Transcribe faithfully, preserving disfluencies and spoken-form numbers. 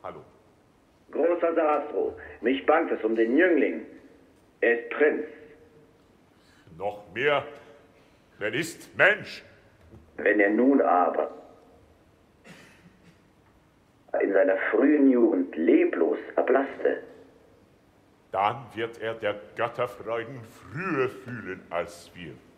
Hallo. Großer Sarastro, mich bangt es um den Jüngling. Er ist Prinz. Noch mehr, er ist Mensch. Wenn er nun aber in seiner frühen Jugend leblos erblasste, dann wird er der Götterfreuden früher fühlen als wir.